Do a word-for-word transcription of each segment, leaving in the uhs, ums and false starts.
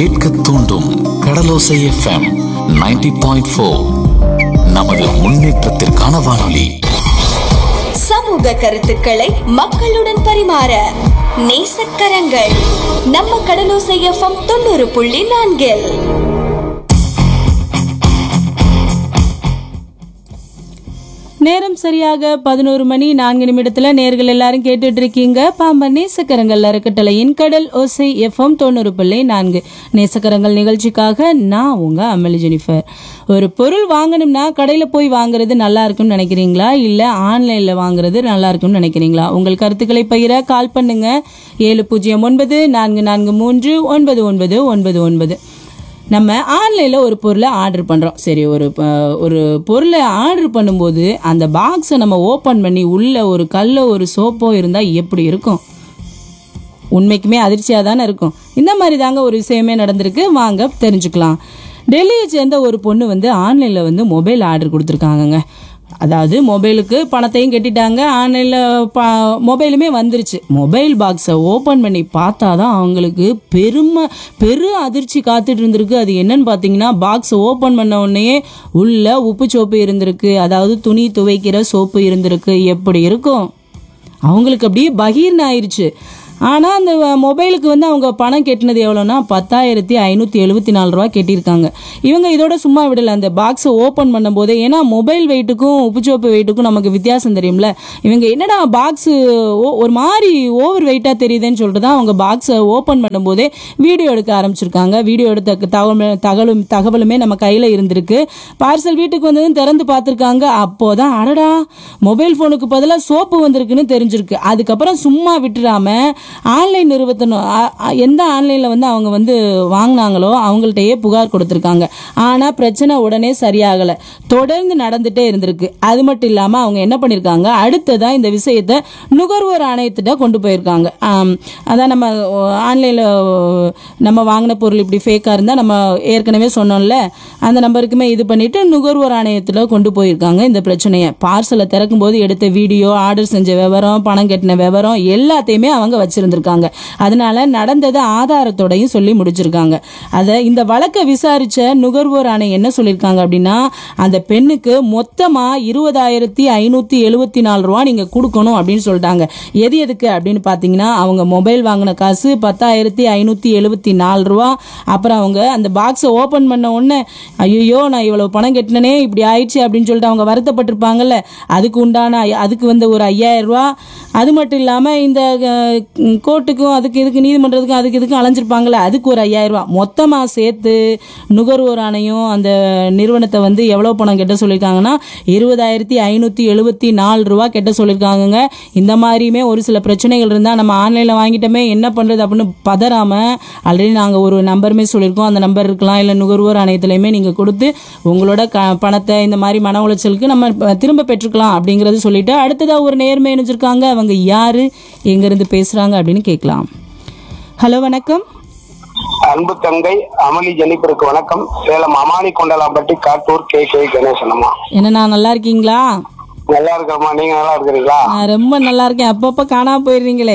கேட்க தூண்டும் கடலோசை FM ninety point four. நமது முன்னேற்றத்திற்கான வானொலி. சமூக கருத்துக்களை மக்களுடன் பரிமாற நேசக்கரங்கள் நம்ம கடலோசை எஃப்எம் தொண்ணூறு புள்ளி நான்கில். நேரம் சரியாக பதினோரு மணி நான்கு நிமிடத்துல நேர்கள் எல்லாரும் கேட்டுட்டு இருக்கீங்க பாம்பன் நேசக்கரங்கள் அறக்கட்டளையின் கடல் ஓசை எஃப்எம் தொண்ணூறு புள்ளி நான்கு நேசக்கரங்கள் நிகழ்ச்சிக்காக நான் உங்க அமளி ஜெனிஃபர். ஒரு பொருள் வாங்கணும்னா கடையில போய் வாங்குறது நல்லா இருக்கும்னு நினைக்கிறீங்களா, இல்ல ஆன்லைன்ல வாங்குறது நல்லா இருக்கும்னு நினைக்கிறீங்களா? உங்கள் கருத்துக்களை பகிர கால் பண்ணுங்க ஏழு பூஜ்ஜியம் ஒன்பது நான்கு நான்கு மூன்று ஒன்பது ஒன்பது ஒன்பது ஒன்பது. நம்ம ஆன்லைனில் ஒரு பொருளை ஆர்டர் பண்ணுறோம். சரி, ஒரு ஒரு பொருளை ஆர்டர் பண்ணும்போது அந்த பாக்ஸை நம்ம ஓப்பன் பண்ணி உள்ள ஒரு கல்லோ ஒரு சோப்போ இருந்தால் எப்படி இருக்கும்? உண்மைக்குமே அதிர்ச்சியாக தானே இருக்கும். இந்த மாதிரி தாங்க ஒரு விஷயமே நடந்திருக்கு. வாங்க தெரிஞ்சுக்கலாம். டெல்லியை சேர்ந்த ஒரு பொண்ணு வந்து ஆன்லைனில் வந்து மொபைல் ஆர்டர் கொடுத்துருக்காங்கங்க. அதாவது மொபைலுக்கு பணத்தையும் கட்டிட்டாங்க, ஆன்லைனில் ப மொபைலுமே வந்துருச்சு. மொபைல் பாக்ஸை ஓப்பன் பண்ணி பார்த்தா தான் அவங்களுக்கு பெருமை பெரு அதிர்ச்சி காத்துட்டு இருந்திருக்கு. அது என்னன்னு பார்த்தீங்கன்னா, பாக்ஸை ஓப்பன் பண்ண உடனே உள்ள உப்பு சோப்பு இருந்திருக்கு, அதாவது துணி துவைக்கிற சோப்பு இருந்திருக்கு. எப்படி இருக்கும்? அவங்களுக்கு அப்படியே பகீர்னு ஆயிடுச்சு. ஆனால் அந்த மொபைலுக்கு வந்து அவங்க பணம் கட்டினது எவ்வளோன்னா பத்தாயிரத்தி ஐநூற்றி எழுபத்தி நாலு ரூபா கட்டியிருக்காங்க. இவங்க இதோட சும்மா விடலை. அந்த பாக்ஸை ஓப்பன் பண்ணும் போதே, ஏன்னா மொபைல் வெயிட்டுக்கும் உப்புச்சோப்பு வெயிட்டுக்கும் நமக்கு வித்தியாசம் தெரியும்ல, இவங்க என்னடா பாக்ஸு ஒரு மாதிரி ஓவர் வெயிட்டாக தெரியுதுன்னு சொல்லிட்டு தான் அவங்க பாக்ஸை ஓப்பன் பண்ணும்போதே வீடியோ எடுக்க ஆரம்பிச்சிருக்காங்க. வீடியோ எடுத்த தகவல் தகவலும் தகவலுமே நம்ம கையில் இருந்திருக்கு. பார்சல் வீட்டுக்கு வந்ததும் திறந்து பார்த்துருக்காங்க. அப்போதான் அடடா மொபைல் ஃபோனுக்கு பதிலாக சோப்பு வந்திருக்குன்னு தெரிஞ்சிருக்கு. அதுக்கப்புறம் சும்மா விட்டுறாம ஆன்லைன் நிறுவனம் எந்த ஆன்லைனில் வந்து அவங்க வந்து வாங்கினாங்களோ அவங்கள்ட்டயே புகார் கொடுத்துருக்காங்க. ஆனால் பிரச்சனை உடனே சரியாகலை, தொடர்ந்து நடந்துகிட்டே இருந்திருக்கு. அது மட்டும் இல்லாமல் அவங்க என்ன பண்ணியிருக்காங்க, அடுத்ததான் இந்த விஷயத்தை நுகர்வோர் ஆணையத்திட்ட கொண்டு போயிருக்காங்க. அதான் நம்ம ஆன்லைனில் நம்ம வாங்கின பொருள் இப்படி ஃபேக்காக இருந்தால் நம்ம ஏற்கனவே சொன்னோம்ல, அந்த நம்பருக்குமே இது பண்ணிட்டு நுகர்வோர் ஆணையத்தில் கொண்டு போயிருக்காங்க இந்த பிரச்சனையை. பார்சலை திறக்கும் போது எடுத்த வீடியோ, ஆர்டர் செஞ்ச விவரம், பணம் கட்டின விவரம் எல்லாத்தையுமே அவங்க வச்சிருந்திருக்காங்க. அதனால நடந்தது ஆதாரத்தோடையும் சொல்லி முடிச்சிருக்காங்க. அத இந்த வழக்கை விசாரிச்ச நுகர்வோர் ஆணையம் என்ன சொல்லியிருக்காங்க அப்படின்னா, அந்த பெண்ணுக்கு மொத்தமா இருபதாயிரத்தி ஐநூத்தி எழுபத்தி நாலு ரூபா நீங்க கொடுக்கணும் அப்படின்னு சொல்லிட்டாங்க. எது எதுக்கு அப்படின்னு பாத்தீங்கன்னா, அவங்க மொபைல் வாங்கின காசு பத்தாயிரத்தி ஐநூத்தி எழுபத்தி நாலு ரூபா. அப்புறம் அவங்க அந்த பாக்ஸை ஓபன் பண்ண உடனே ஐயோ நான் இவ்வளவு பணம் கட்டினனே இப்படி ஆயிடுச்சு அப்படின்னு சொல்லிட்டு அவங்க வருத்தப்பட்டிருப்பாங்கல்ல, அதுக்கு உண்டான அதுக்கு வந்து ஒரு ஐயாயிரம் ரூபா. அது மட்டும் இல்லாம இந்த கோர்ட்டுக்கும் அதுக்கு இதுக்கு நீதிமன்றத்துக்கும் அதுக்கு இதுக்கும் அலைஞ்சிருப்பாங்கல்ல, அதுக்கு ஒரு ஐயாயிரம் ரூபா. மொத்தமாக சேர்த்து நுகர்வோர் ஆணையம் அந்த நிறுவனத்தை வந்து எவ்வளோ பணம் கெட்ட சொல்லியிருக்காங்கன்னா இருபதாயிரத்தி ஐநூற்றி எழுபத்தி நாலு ரூபா கெட்ட சொல்லியிருக்காங்கங்க. இந்த மாதிரியுமே ஒரு சில பிரச்சனைகள் இருந்தால் நம்ம ஆன்லைனில் வாங்கிட்டோமே என்ன பண்ணுறது அப்படின்னு பதறாமல், ஆல்ரெடி நாங்கள் ஒரு நம்பருமே சொல்லியிருக்கோம், அந்த நம்பர் இருக்கலாம், இல்லை நுகர்வோர் ஆணையத்திலையுமே நீங்கள் கொடுத்து உங்களோட க பணத்தை இந்த மாதிரி மன உளைச்சலுக்கு நம்ம திரும்ப பெற்றுக்கலாம் அப்படிங்கிறது சொல்லிட்டு, அடுத்ததாக ஒரு நேர்மை இணைஞ்சிருக்காங்க. அவங்க யாரு, எங்கிருந்து பேசுறாங்க அப்படின்னு கேட்கலாம். ஹலோ, வணக்கம். அன்பு தங்கை அமளி ஜெனிபருக்கு வணக்கம். சேலம் அமானி கொண்டலாம்பட்டி காட்டூர் கே கே கணேசன் அம்மா. என்னண்ணா நல்லா இருக்கீங்களா? நல்லா இருக்கம்மா, நீங்க நல்லா இருக்கிறீங்களா? ரொம்ப நல்லா இருக்கேன். அப்பப்ப காணாம போயிடுறீங்களே.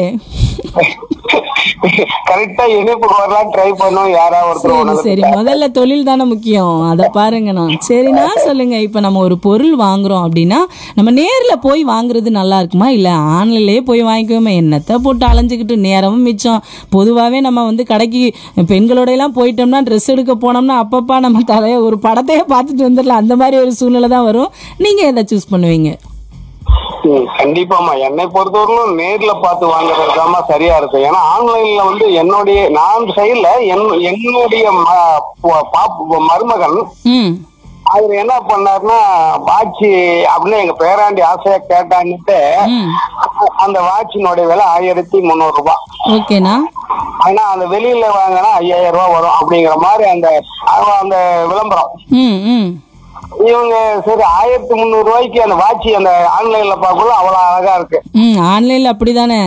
கரெக்டா இணைப்புக்கு வரலாம் ட்ரை பண்ணும் யாராவது. சரி, முதல்ல தொழில் தானே முக்கியம், அதை பாருங்கண்ணா. சரிண்ணா சொல்லுங்க. இப்ப நம்ம ஒரு பொருள் வாங்குறோம் அப்படின்னா நம்ம நேர்ல போய் வாங்குறது நல்லா இருக்குமா, இல்ல ஆன்லைன்லயே போய் வாங்கிக்குவோமே, என்னத்தை போட்டு அலைஞ்சுக்கிட்டு நேரமும் மிச்சம். பொதுவாகவே நம்ம வந்து கடைக்கு பெண்களோட எல்லாம் போயிட்டோம்னா ட்ரெஸ் எடுக்க போனோம்னா அப்பப்பா நம்ம தலைய ஒரு படத்தையே பார்த்துட்டு வந்துடலாம். அந்த மாதிரி ஒரு சூழ்நிலை தான் வரும். நீங்க எதை சூஸ் பண்ணுவீங்க? கண்டிப்பாமா, என்னை பொறுத்தவரையிலும் நேர்ல பார்த்து வாங்குறதுதாமா சரியா இருக்கும். ஏன்னா ஆன்லைன்ல வந்து என்னுடைய நான் சைட்ல என்னுடைய மருமகன் அவர் என்ன பண்ணாருன்னா, வாட்சி அப்படின்னு எங்க பேராண்டி ஆசையா கேட்டான்னுட்டு அந்த வாட்சினுடைய விலை ஆயிரத்தி முன்னூறு ரூபாய். ஓகேண்ணா. ஆனா அந்த வெளியில வாங்கினா ஐயாயிரம் ரூபாய் வரும் அப்படிங்கிற மாதிரி அந்த அந்த விளம்பரம். இவங்க சரி ஆயிரத்தி முன்னூறு ரூபாய்க்கு அந்த வாட்சி அந்த ஆன்லைன்ல பார்க்கல அவ்வளவு அழகா இருக்கு. ஆன்லைன்ல அப்படிதானே,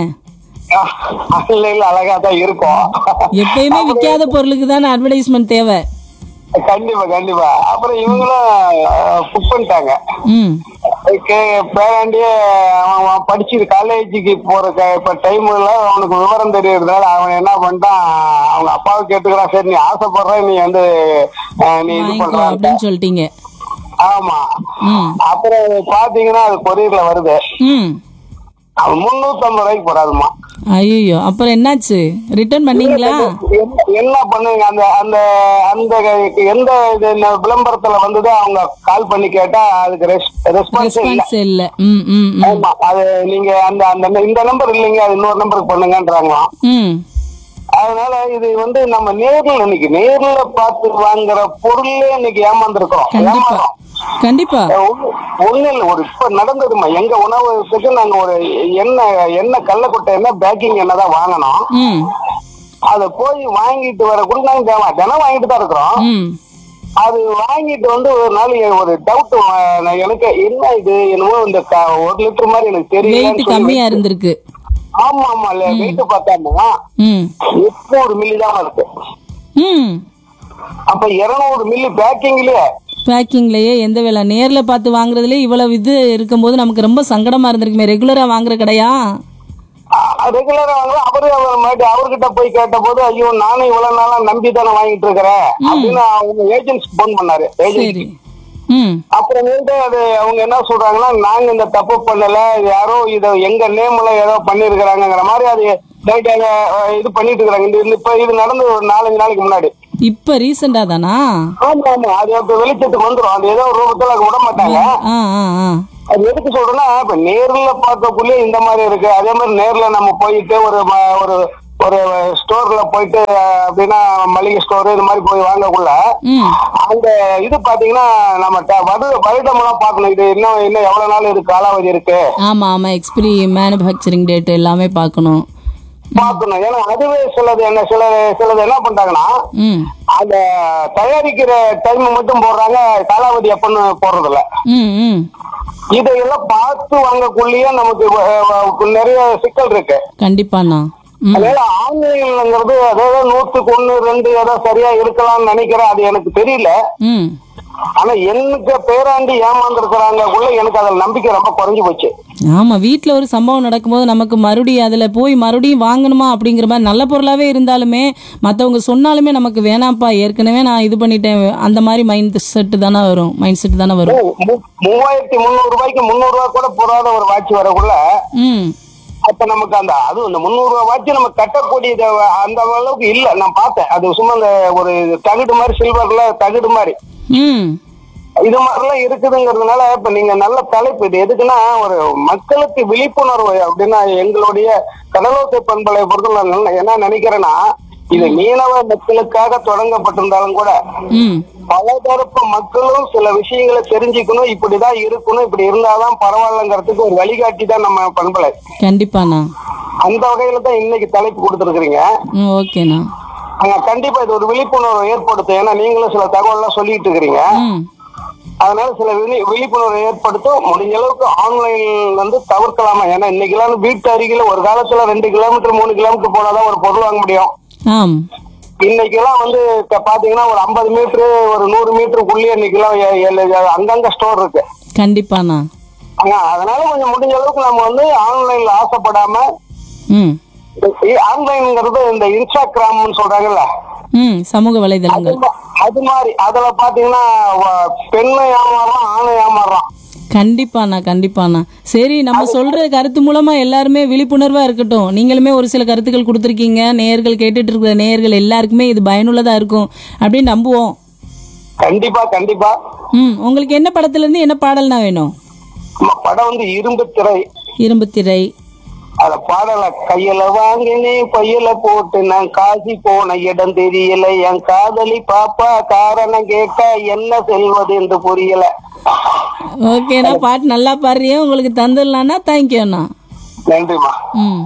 ஆன்லைன்ல அழகா தான் இருக்கும். எப்பயுமே விற்காத பொருளுக்கு தானே அட்வர்டைஸ்மெண்ட் தேவை. கண்டிப்பா கண்டிப்பா. அப்புறம் இவங்களும் புக் பண்ணிட்டாங்க. ம் பேராண்டியே அவன் படிச்சு காலேஜுக்கு போற இப்ப டைம்ல அவனுக்கு விவரம் தெரியறதுனால அவன் என்ன பண்ணிட்டான், அவங்க அப்பாவை கேட்டுக்கிறான், சரி நீ ஆசைப்படுற நீ வந்து நீ இது வாங்கிக்கோ பண்ற அப்படின்னு சொல்லிட்டீங்க. ஆமா. ம் அப்புறம் பாத்தீங்கன்னா அது கொரியர்ல வருது. ம் அவன் முன்னூத்தி ஐம்பது ரூபாய்க்கு போறாதுமா. ஐயோ, அப்புறம் என்னாச்சு? ரிட்டர்ன் பண்ணீங்களா? என்ன- என்ன பண்ணுங்க, அந்த அந்த அந்த எந்த இது இந்த விளம்பரத்துல வந்ததோ அவங்க கால் பண்ணி கேட்டா அதுக்கு ரெஸ்பான்ஸ் இல்ல. ரெஸ்பான்ஸ் இல்ல. ம் ம் ம் ஆமா, அது நீங்க அந்த அந்த இந்த நம்பர் இல்லைங்க, அது இன்னொரு நம்பருக்கு பண்ணுங்கன்றாங்களாம். ம் அதனால இது வந்து நம்ம நேர்ல இன்னைக்கு நேர்ல பார்த்து வாங்குற பொருளே இன்னைக்கு ஏமாந்துருக்கோம். கண்டிப்பா ஏமாறோம். கண்டிப்பா. ஒண்ணு இல்ல, ஒரு இப்ப நடந்ததுமா எங்க உணவுக்கு நாங்க ஒரு எண்ணெய் எண்ணெய் கள்ளக்கொட்டை எண்ணெய் பேக்கிங் எண்ணெய் தான் வாங்கணும். ம் அத போய் வாங்கிட்டு வரக்குள்ள நாங்க தினம் தினம் வாங்கிட்டு தான் இருக்கிறோம். ம் அது வாங்கிட்டு வந்து ஒரு நாள் ஒரு டவுட் எனக்கு, என்ன இது என்னமோ இந்த க- ஒரு லிட்டர் மாதிரி எனக்கு வெயிட் தெரியல. கம்மியா இருந்திருக்கு. ஆமா ஆமா, இல்ல வெயிட் பார்த்தாமா ம் எட்நூறு மில்லி தான் இருக்கு. ம் அப்ப இருநூறு மில்லி பேக்கிங்லயே பேக்கிங்லயே எந்த வேலை? நேர்ல பார்த்து வாங்குறதுல இவ்வளவு இது இருக்கும்போது நமக்கு ரொம்ப சங்கடமா இருந்திருக்குமே. ரெகுலரா வாங்குற கடையா? ரெகுலரா வாங்கலாம். அவரு அவர் மாதிரி அவர்கிட்ட போய் கேட்ட போது, ஐயோ நானும் இவ்வளவு நாளா நம்பி தானே வாங்கிட்டு இருக்கிறேன் அப்படின்னு அவங்க ஏஜென்ட்ஸ் போன் பண்ணாரு. சரி. ஏஜென்ட் ம் அப்புறமேட்டு அது அவங்க என்ன சொல்றாங்கன்னா, நாங்க இந்த தப்பு பண்ணல, யாரோ இத எங்க நேம்ல ஏதோ பண்ணிருக்கிறாங்கிற மாதிரி அது இது பண்ணிட்டு இருக்காங்க. இந்த இப்ப இது நடந்து ஒரு நாலஞ்சு நாளைக்கு முன்னாடி. இப்ப ரீசெண்டா தானா? ஆமா ஆமா, அது இப்ப வெளிச்சத்துக்கு வந்துடும். அது ஏதோ ஒரு ரூபத்துல விட மாட்டாங்க. ஆ ஆ ஆ அது எதுக்கு சொல்றேன்னா, இப்ப நேர்ல பார்க்கக்குள்ளே இந்த மாதிரி இருக்கு. அதே மாதிரி நேர்ல நம்ம போயிட்டு ஒரு ம- ஒரு ஒரு ஸ்டோர்ல போயிட்டு அப்படின்னா மளிகை ஸ்டோர் இது மாதிரி போய் வாங்கக்குள்ள ம் அந்த இது பாத்தீங்கன்னா நம்ம ட- வருட வருடமெல்லாம் பார்க்கணும். இது இன்னும் இன்னும் எவ்வளவு நாள் இருக்கு, காலாவதி இருக்கு ஆமா ஆமா, எக்ஸ்பிரி மேனுஃபேக்சரிங் டேட் எல்லாமே பார்க்கணும். பார்க்கணும். ஏன்னா அதுவே சிலது என்ன சில சிலது என்ன பண்றாங்கன்னா, ம் அந்த தயாரிக்கிற டைம் மட்டும் போடுறாங்க, காலாவதி எப்பன்னு போடுறது இல்ல. ம் ம் இதையெல்லாம் பார்த்து வாங்கக்குள்ளேயே நமக்கு அஹ், அஹ், நிறைய சிக்கல் இருக்கு. கண்டிப்பாண்ணா. ம் அதனால ஆன்லைன்ங்கிறது அதாவது நூத்துக்கு ஒண்ணு ரெண்டு ஏதோ சரியா இருக்கலாம்னு நினைக்கிறேன். அது எனக்கு தெரியல. ம் ஆனா எனக்கு பேராண்டி ஏமாந்துருக்கிறாங்கக்குள்ள எனக்கு அதில் நம்பிக்கை ரொம்ப குறைஞ்சு போச்சு. ஆமா, வீட்ல ஒரு சம்பவம் நடக்கும்போது நமக்கு மறுபடியும் அதுல போய் மறுபடியும் வாங்கணுமா அப்படிங்கிற மாதிரி, நல்ல பொருளாவே இருந்தாலுமே மத்தவங்க சொன்னாலுமே நமக்கு வேணாம்ப்பா, ஏற்கனவே நான் இது பண்ணிட்டேன், அந்த மாதிரி மைண்ட் செட் தானே வரும். மைண்ட் செட் தானே வரும். மூ- மூவாயிரத்தி முந்நூறு ரூபாய்க்கு முந்நூறு ரூபாய் கூட போறாத ஒரு வாட்ச் வரக்குள்ள ம் அப்ப நமக்கு அந்த அது இந்த முந்நூறு ரூபாய் வாட்ச் நம்ம கட்டக்கூடியது அந்த அளவுக்கு இல்ல. நான் பார்த்தேன், அது சும்மா அந்த ஒரு தகுடு மாதிரி, சில்வர்ல தகுடு மாதிரி ம் இது மாதிரிலாம் இருக்குதுங்கிறதுனால இப்ப நீங்க நல்ல தலைப்பு. இது எதுக்குன்னா, ஒரு மக்களுக்கு விழிப்புணர்வு அப்படின்னா, எங்களுடைய கடலோசை பண்பலை பொறுத்து நான் என்ன நினைக்கிறேன்னா, இது மீனவ மக்களுக்காக தொடங்கப்பட்டிருந்தாலும் கூட ம் பலதரப்பு மக்களும் சில விஷயங்களை தெரிஞ்சுக்கணும், இப்படிதான் இருக்கணும், இப்படி இருந்தாதான் பரவாயில்லங்கிறதுக்கு ஒரு வழிகாட்டி தான் நம்ம பண்பலை. கண்டிப்பாண்ணா. அந்த வகையில தான் இன்னைக்கு தலைப்பு கொடுத்துருக்கீங்க. ம் ஓகேண்ணா. ஆனா கண்டிப்பா இது ஒரு விழிப்புணர்வு ஏற்படுத்தும். ஏன்னா நீங்களும் சில தகவல்லாம் சொல்லிட்டு இருக்கிறீங்க. ம் அதனால சில விழி- விழிப்புணர்வு ஏற்படுத்தும். முடிஞ்ச அளவுக்கு ஆன்லைன் வந்து தவிர்க்கலாமா. ஏன்னா இன்னைக்கெல்லாம் வீட்டு அருகில ஒரு காலத்துல ரெண்டு கிலோமீட்டர் மூணு கிலோமீட்டர் போனாதான் ஒரு பொருள் வாங்க முடியும். ஆம் இன்னைக்கெல்லாம் வந்து இப்ப பாத்தீங்கன்னா ஒரு ஐம்பது மீட்டரு ஒரு நூறு மீட்டருக்குள்ளேயே இன்னைக்கெல்லாம் எ- எ- அங்கங்க ஸ்டோர் இருக்கு. கண்டிப்பாண்ணா. ஆனா அதனால கொஞ்சம் முடிஞ்ச அளவுக்கு நம்ம வந்து ஆன்லைன்ல ஆசைப்படாம, ம் ஆன்லைன்ங்கிறது இந்த இன்ஸ்டாகிராம்னு சொல்றாங்கல்ல, ம் சமூக வலைதளங்கள். அது மா- அது மாதிரி அதுல பாத்தீங்கன்னா வ- பெண்ணை ஏமாறலாம், ஆணை ஏமாறலாம். கண்டிப்பாண்ணா கண்டிப்பாண்ணா. சரி, நம்ம சொல்ற கருத்து மூலமா எல்லாருமே விழிப்புணர்வா இருக்கட்டும். நீங்களுமே ஒரு சில கருத்துக்கள் கொடுத்துருக்கீங்க. நேயர்கள் கேட்டுட்டு இருக்கிற நேயர்கள் எல்லாருக்குமே இது பயனுள்ளதா இருக்கும் அப்படின்னு நம்புவோம். கண்டிப்பா கண்டிப்பா. ம் உங்களுக்கு என்ன படத்துல இருந்து என்ன பாடல்னா வேணும்? நம்ம படம் வந்து இரும்பு திரை. இரும்பு திரை. அத பாடல கையில வாங்கினேன் பையில போட்டு நான் காசி போன இடம் தெரியல, என் காதலி பாப்பா காரணம் கேட்டா என்ன செல்வது என்று புரியல. ஓகேண்ணா, பாட்டு நல்லா பாடுறியே, உங்களுக்கு தந்துடலாம்னா தேங்க்யூண்ணா. நன்றிமா. ம்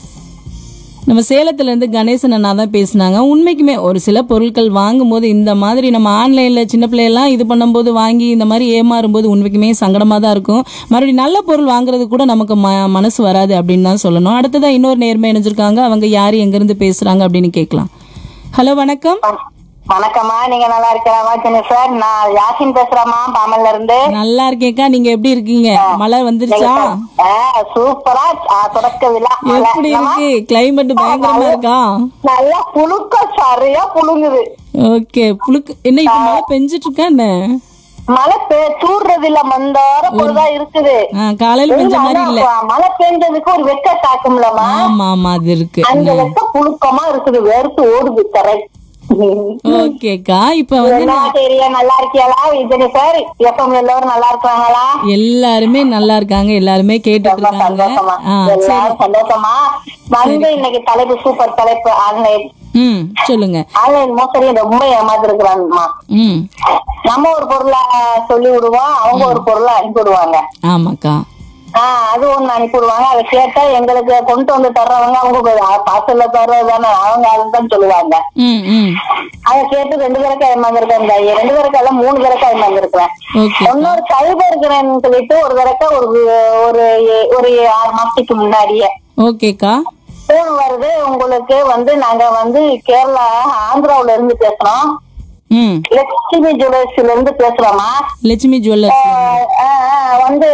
நம்ம சேலத்துல இருந்து கணேசன் அண்ணா தான் பேசினாங்க. உண்மைக்குமே ஒரு சில பொருட்கள் வாங்கும்போது இந்த மாதிரி நம்ம ஆன்லைன்ல சின்ன பிள்ளையெல்லாம் இது பண்ணும்போது வாங்கி இந்த மாதிரி ஏமாறும் போது உண்மைக்குமே சங்கடமா தான் இருக்கும். மறுபடியும் நல்ல பொருள் வாங்குறது கூட நமக்கு ம மனசு வராது அப்படின்னு தான் சொல்லணும். அடுத்ததான் இன்னொரு நேர்மை இணைஞ்சிருக்காங்க. அவங்க யாரு எங்க இருந்து பேசுறாங்க அப்படின்னு கேட்கலாம். ஹலோ வணக்கம். வணக்கம்மா, நீங்க நல்லா இருக்கலாமா ஜெனிஃபர்? நான் யாசின் பேசுறேம்மா, பாமல்ல இருந்து. நல்லா இருக்கேக்கா, நீங்க எப்படி இருக்கீங்க? மழை வந்துருச்சா? சூப்பரா தொடக்க விழா எப்படி இருக்கு? கிளைமேட் பயங்கரமா இருக்கா? நல்லா புழுக்க சரியா புழுங்குது. ஓகே, புழுக்கு என்ன இப்ப மழை பெஞ்சிட்டு இருக்கா என்ன? மழை தூடுறது இல்ல, மந்தார பொழுதா இருக்குது. காலையில பெஞ்ச மாதிரி இல்ல. மழை பெஞ்சதுக்கு ஒரு வெக்க தாக்கும்லமா. ஆமா ஆமா, அது இருக்கு. அந்த வெக்க புழுக்கமா இருக்குது, வேர்த்து ஓடுது. கரெக்ட். ஓகேக்கா, இப்ப வந்து நல்லா இருக்கியாளா ஜெனிஃபர்? எப்பவும் எல்லாரும் நல்லா இருக்காங்களா? எல்லாருமே நல்லா இருக்காங்க, எல்லாருமே கேட்டுட்டு இருக்காங்க. எல்லாரும் சந்தோஷமா வந்து இன்னைக்கு தலைப்பு சூப்பர் தலைப்பு. ஆன்லைன் ம் சொல்லுங்க. ஆன்லைன் மோசடி ரொம்ப ஏமாத்திருக்கிறாங்கம்மா. ம் நம்ம ஒரு பொருளை சொல்லி விடுவோம், அவங்க ஒரு பொருளை அனுப்பி விடுவாங்க. ஆமாக்கா. ஆஹ் அது ஒண்ணு அனுப்பிடுவாங்க. அதை கேட்டா எங்களுக்கு கொண்டு வந்து தர்றவங்க அவங்க பார்சல்ல தர்றதுதானே, அவங்க அதுதான் சொல்லுவாங்க. அதை கேட்டு ரெண்டு பேருக்கு ஏமாந்துருக்கேன். ரெண்டு பேருக்கு எல்லாம் மூணு பேருக்கு ஏமாந்துருக்கிறேன். இன்னொரு சைபர் இருக்கிறேன்னு சொல்லிட்டு ஒரு தடவை ஒரு ஒரு ஒரு ஆறு மாசத்துக்கு முன்னாடியே ஓகேக்கா போன் வருது. உங்களுக்கு வந்து நாங்க வந்து கேரளா ஆந்திராவுல இருந்து பேசுறோம், லட்சுமி ஜுவல்லர்ஸ்ல இருந்து பேசுறோமா. லட்சுமி ஜுவல்லர்ஸ் வந்து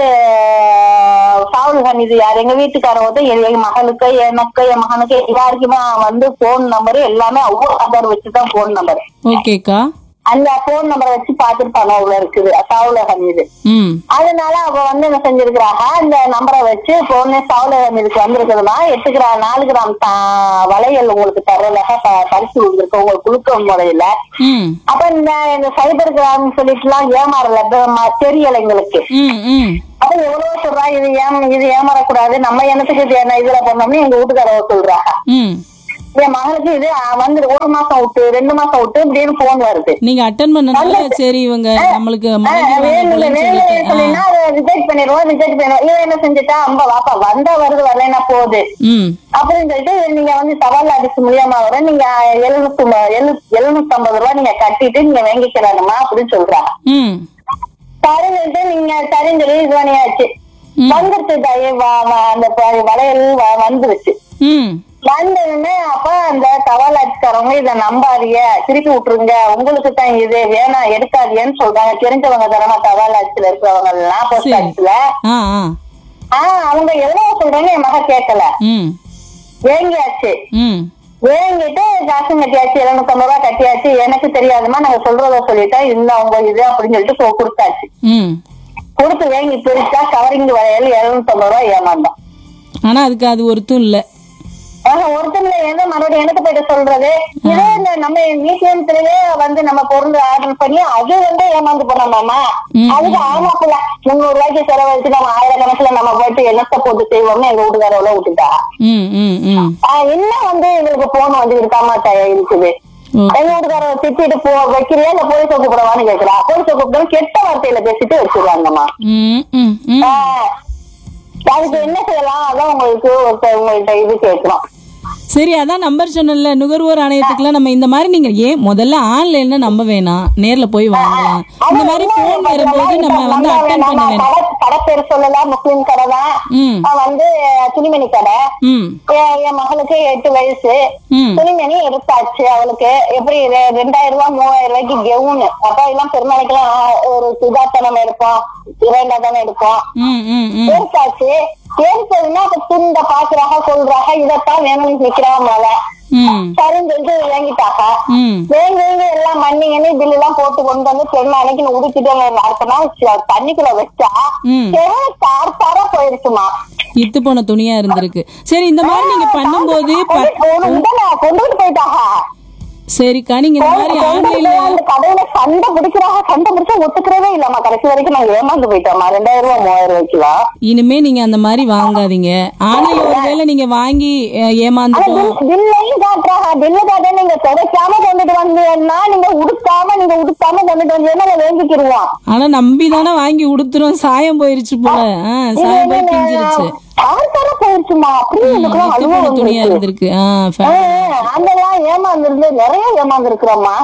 இது யாரு எங்க வீட்டுக்காரங்க என் மகளுக்கு எனக்கு என் மகனுக்கு எல்லாருக்குமே வந்து போன் நம்பரு எல்லாமே அவ்வளவு ஆதார் வச்சுதான் போன் நம்பர். ஓகேக்கா. அந்த போன் நம்பரை வச்சு பாத்துருப்பாங்க, அவ்வளவு இருக்குது சாவுலகம் இது. அதனால அவ வந்து என்ன செஞ்சிருக்கிறாங்க, அந்த நம்பரை வச்சு போன சாவுலகம் இதுக்கு வந்திருக்குதுன்னா எட்டு கிராம் நாலு கிராம் வளையல் உங்களுக்கு தரலாக பரிசு விழுந்திருக்கு உங்களுக்கு குழுக்க முறையில. அப்ப இந்த சைபர் கிராம் சொல்லிட்டு எல்லாம் ஏமாறல தெரியல எங்களுக்கு. அப்ப எவ்வளவு சொல்றா, இது ஏம் இது ஏமாறக்கூடாது, நம்ம என்னத்துக்கு இது என்ன இதுல பண்ணோம்னு எங்க வீட்டுக்காரவ சொல்றாங்க. என் மகளுக்கு இது வந்து ஒரு மாசம் விட்டு ரெண்டு மாசம் விட்டு இப்படின்னு போன் வருது. நீங்க அட்டெண்ட் பண்ணனால சரி இவங்க நம்மளுக்கு சொல்லினா அதை ரிஜெக்ட் பண்ணிடுவோம். ரிஜெக்ட் பண்ணிடுவோம். இவன் என்ன செஞ்சுட்டா, அம்ப வாப்பா வந்தா வருது வரலைன்னா போகுது அப்படின்னு சொல்லிட்டு நீங்க வந்து சவால் அடிச்சு மூலியமா வர நீங்க எழுநூத்தி எழுநூத்தி ஐம்பது ரூபாய் நீங்க கட்டிட்டு நீங்க வாங்கிக்கிறாங்கம்மா அப்படின்னு சொல்றாங்க. சரின்னு சொல்லிட்டு நீங்க சரின்னு சொல்லி இது பண்ணியாச்சு. வந்துருச்சு அந்த வளையல் வந்துருச்சு. வந்ததுமே அப்ப அந்த தவாலாட்சிக்காரவங்க இத நம்பாதீங்க, திருப்பி விட்டுருங்க, உங்களுக்கு தான் இது வேணாம் எடுக்காதீங்கன்னு சொல்றாங்க. தெரிஞ்சவங்க தரமா தவாலாட்சியில இருக்கிறவங்க எல்லாம் போஸ்ட் ஆட்சியில. ஆஹ் அவங்க எவ்வளவு சொல்றாங்க, என் மக கேட்கல, வேங்கியாச்சு. வேங்கிட்டு காசு கட்டியாச்சு, எழுநூத்தி ஐம்பது ரூபாய் கட்டியாச்சு. எனக்கு தெரியாதுமா, நாங்க சொல்றத சொல்லிட்டா இந்த அவங்க இது அப்படின்னு சொல்லிட்டு கொடுத்தாச்சு. கொடுத்து வேங்கி பிரிச்சா கவரிங் வரையில எழுநூத்தி ஐம்பது ரூபாய் ஏமாந்தோம். ஆனா அதுக்கு அது ஒருத்தும் இல்ல. ஒருத்தர் ஏதோ மறுபடியும் எனக்கு போயிட்டு சொல்றது, இதே இந்த நம்ம மியூசியத்திலேயே வந்து நம்ம பொருள் ஆர்டர் பண்ணி அது வந்து ஏமாந்து போனோமாமா. அதுக்கு ஆமாப்புல முன்னூறு ரூபாய்க்கு செலவழிச்சு நம்ம ஆயிரக்கணக்கில் நம்ம போயிட்டு என்னத்தை போட்டு செய்வோம்னு எங்க வீட்டுக்காரவள விட்டுட்டா. இன்னும் வந்து எங்களுக்கு போன் வந்து இருக்காம இருக்குது. எங்க வீட்டுக்காரவை திட்டிட்டு போ வைக்கிறியா இல்ல போலீஸை கூப்பிடவான்னு கேட்கிறா. போலீஸை கூப்பிட்டு கெட்ட வார்த்தையில பேசிட்டு வச்சிருவாங்கம்மா. அதுக்கு என்ன செய்யலாம், அதான் உங்களுக்கு உங்கள்கிட்ட இது கேட்கணும். சரி, அதான் நம்பர் சொன்னல நுகர்வோர் ஆணையத்துக்குலாம் நம்ம இந்த மாதிரி நீங்க ஏன் முதல்ல ஆன்லைன்ல நம்ப வேணாம், நேர்ல போய் வாங்கலாம். இந்த மாதிரி போன் வரும்போது நம்ம வந்து அட்டெண்ட் பண்ண வேண்டாம். கடை பேர் சொல்லலாம், முஸ்லிம் கடை தான் வந்து துணிமணி கடை. என் மகளுக்கு எட்டு வயசு, துணிமணி எடுத்தாச்சு. அவளுக்கு எப்படி ரெண்டாயிரம் ரூபாய் மூவாயிரம் ரூபாய்க்கு கெவுனு. அப்ப எல்லாம் பெருமாளைக்கெல்லாம் ஒரு சுதாத்தனம் எடுப்போம், இரண்டா தானே எடுப்போம். எடுத்தாச்சு. எடுத்ததுன்னா அப்ப துண்ட பாக்குறாக சொல்றாங்க, இதத்தான் வேணும்னு நிக்கிறாங்க. சரின்னு சொல்லிட்டு வாங்கிட்டாங்க. வேங்க எல்லாம் மண்ணிங்கன்னு பில்லு எல்லாம் போட்டு கொண்டு வந்து பெருமாளைக்கு உடுக்கிட்டு அடுத்த நாள் தண்ணிக்குள்ள வச்சா தார் தாரா போயிருச்சுமா. இத்து போன துணியா இருந்திருக்கு. சரி, இந்த மாதிரி நீங்க பண்ணும்போது கொண்டுகிட்டு போயிட்டாங்க. சரிக்கா, நீங்க இந்த மாதிரி ஆன்லைன்ல கடையில சண்டை பிடிக்கிறாங்க. சண்டை பிடிச்சா ஒத்துக்கிறதே இல்லாம கடைசி வரைக்கும் நாங்க ஏமாந்து போயிட்டோமா. ரெண்டாயிரம் ரூபாய் மூவாயிரம் ரூபாய்க்குலாம். இனிமே நீங்க அந்த மாதிரி வாங்காதீங்க. ஆன்லைன்ல ஒருவேளை நீங்க வாங்கி ஏமாந்துட்டோம் பில்லையும் காட்டுறாங்க. பில்லு காட்ட நீங்க துடைக்காம கொண்டுட்டு வந்தீங்கன்னா நீங்க உடுக்காம நீங்க உடுக்காம கொண்டுட்டு வந்தீங்கன்னா வேங்கிக்கிடுவோம். ஆனா நம்பி தானே வாங்கி உடுத்துறோம். சாயம் போயிருச்சு போல. சாயம் போய் பிஞ்சிருச்சு. போயிருச்சுமா. துணியா இருந்திருக்கு. அதெல்லாம் ஏமாந்துருந்து நிறைய ஏமாந்துருக்கிறோம்மா.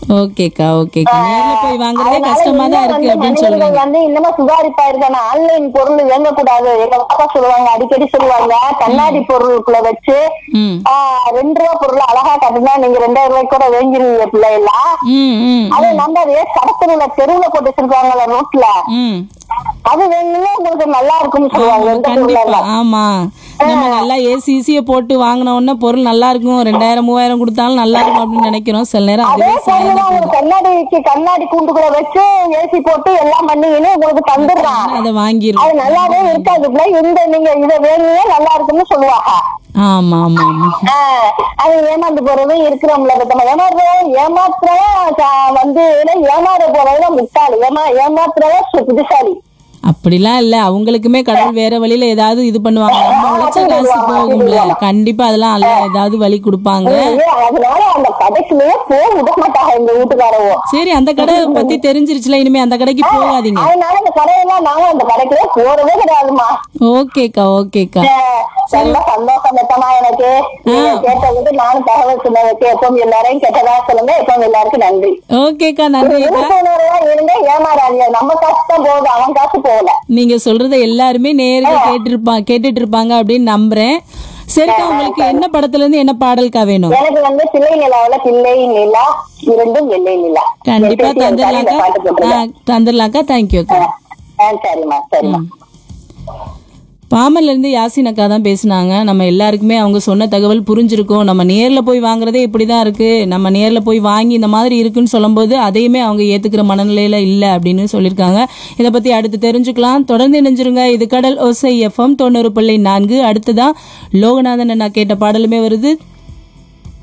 ஓகேக்கா ஓகேக்கா நேர்ல போய் வாங்குறதே கஷ்டமா தான் இருக்கு அப்படின்னு சொல்றீங்க. வந்து இன்னமும் சுதாரிப்பா இருக்கான ஆன்லைன் பொருள் வாங்க கூடாது. எங்க பாப்பா சொல்லுவாங்க, அடிக்கடி சொல்லுவாங்க, கண்ணாடி பொருளுக்குள்ள வச்சு ரெண்டு ரூபா பொருள் அழகா கட்டுனா நீங்க ரெண்டாயிரம் ரூபாய்க்கு கூட வாங்கிருவீங்க பிள்ளைகளா. அது நம்ம கடத்தல தெருவுல போட்டு வச்சிருக்காங்கல்ல ரோட்ல, அது வேணும்னா உங்களுக்கு நல்லா இருக்கும்னு சொல்லுவாங்க. ஆமா, நம்ம நல்லா ஏசி ஈஸிய போட்டு வாங்கின உடனே பொருள் நல்லா இருக்கும், ரெண்டாயிரம் மூவாயிரம் கொடுத்தாலும் நல்லா இருக்கும் அப்படின்னு நினைக்கிறோம் சில நேரம். அதே கண்ணாடிக்கு கண்ணாடி கூண்டுக்குள்ள வச்சு ஏசி போட்டு எல்லாம் பண்ணீங்கன்னு உங்களுக்கு தந்துடுறான், அதை வாங்கிடும். அது நல்லாவே இருக்காது. இந்த நீங்க இதை வேணும்னா நல்லா இருக்குன்னு சொல்லுவாங்க. ஆமா ஆமா ஆமா, அது ஏமாந்து போறதும் இருக்கிறோம்ல, ஏமாத்துறவன் ஏமாத்துறவன் வந்து ஏமாற போறதுதான் முட்டாளி, ஏமா ஏமாத்துறவன் புத்திசாலி. அப்படிலாம் இல்ல, அவங்களுக்குமே கடவுள் வேற வழியில ஏதாவது இது பண்ணுவாங்க. நம்ம உழைச்ச காசு போகும்ல, கண்டிப்பா அதெல்லாம் அல்ல ஏதாவது வழி கொடுப்பாங்க. அதனால அந்த கடைக்குள்ளேயே போக விட மாட்டாங்க எங்க வீட்டுக்காரவோ. சரி, அந்த கடை பத்தி தெரிஞ்சிருச்சுல, இனிமே அந்த கடைக்கு போகாதீங்க. அதனால அந்த கடையெல்லாம் நாங்க அந்த கடைக்குள்ளே போறதே கிடையாதுமா. ஓகேக்கா ஓகேக்கா, ரொம்ப சந்தோஷம் மெத்தமா எனக்கு கேட்டதுக்கு நானும் தகவல் சொன்னதுக்கு எப்பவும் எல்லாரையும் கேட்டதா சொல்லுங்க. எப்பவும் எல்லாருக்கும் நன்றி. ஓகேக்கா நன்றி. இருங்க, ஏமாறாதீங்க, நம்ம காசு தான் போகுது, அவன் காசு போகல. நீங்க சொல்றத எல்லாருமே நேர்ல கேட்டிருப்பாங்க கேட்டுட்டு இருப்பாங்க அப்படின்னு நம்புறேன். சரிக்கா, உங்களுக்கு என்ன படத்துல இருந்து என்ன பாடல்கா வேணும்? எனக்கு வந்து பிள்ளை நிலாவில பிள்ளை நிலா இரண்டும் வெள்ளை நிலா. கண்டிப்பா தந்துடலாம்க்கா தந்துடலாம்க்கா தேங்க்யூக்கா. சரிம்மா சரிம்மா. பாமல்ல இருந்து யாசின் அக்கா தான் பேசினாங்க. நம்ம எல்லாருக்குமே அவங்க சொன்ன தகவல் புரிஞ்சிருக்கும். நம்ம நேர்ல போய் வாங்குறதே இப்படிதான் இருக்கு, நம்ம நேர்ல போய் வாங்கி இந்த மாதிரி இருக்குன்னு சொல்லும்போது அதையுமே அவங்க ஏத்துக்கிற மனநிலையில இல்ல அப்படின்னு சொல்லியிருக்காங்க. இதை பத்தி அடுத்து தெரிஞ்சுக்கலாம். தொடர்ந்து இணைஞ்சிருங்க. இது கடல் ஓசை எஃப்எம் தொண்ணூறு புள்ளி நான்கு. அடுத்துதான் லோகநாதன் அண்ணா கேட்ட பாடலுமே வருது.